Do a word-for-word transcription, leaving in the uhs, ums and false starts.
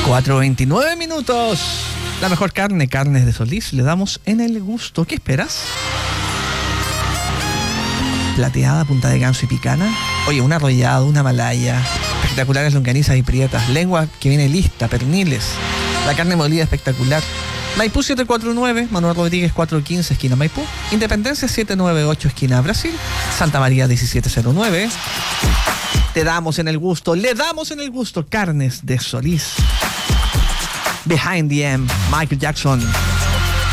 cuatro veintinueve minutos. La mejor carne, Carnes de Solís, le damos en el gusto. ¿Qué esperas? Plateada, punta de ganso y picana. Oye, un arrollado, una malaya. Espectaculares longanizas y prietas. Lengua que viene lista, perniles. La carne molida espectacular. Maipú siete cuatro nueve, Manuel Rodríguez cuatrocientos quince, esquina Maipú. Independencia siete nueve ocho, esquina Brasil. Santa María diecisiete cero nueve. Te damos en el gusto, le damos en el gusto Carnes de Solís. Behind the M, Michael Jackson.